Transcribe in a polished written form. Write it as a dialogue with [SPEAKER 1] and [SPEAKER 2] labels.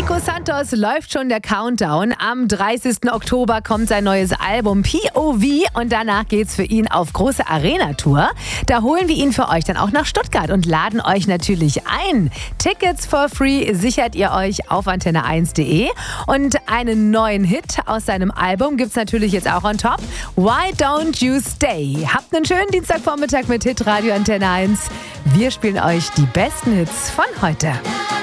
[SPEAKER 1] Nico Santos läuft schon der Countdown. Am 30. Oktober kommt sein neues Album POV und danach geht's für ihn auf große Arena-Tour. Da holen wir ihn für euch dann auch nach Stuttgart und laden euch natürlich ein. Tickets for free sichert ihr euch auf antenne1.de und einen neuen Hit aus seinem Album gibt's natürlich jetzt auch on top. Why Don't You Stay? Habt einen schönen Dienstagvormittag mit Hitradio Antenne 1. Wir spielen euch die besten Hits von heute.